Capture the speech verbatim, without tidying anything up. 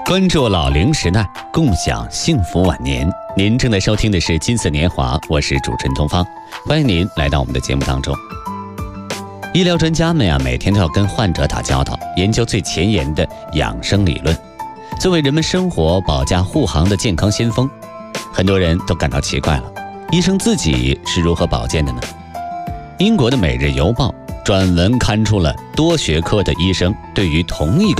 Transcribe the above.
关注老龄时代，共享幸福晚年。您正在收听的是金色年华，我是主持人东方，欢迎您来到我们的节目当中。医疗专家们呀、啊，每天都要跟患者打交道，研究最前沿的养生理论。作为人们生活保驾护航的健康先锋，很多人都感到奇怪了，医生自己是如何保健的呢？英国的《每日邮报》专门刊出了多学科的医生对于同一个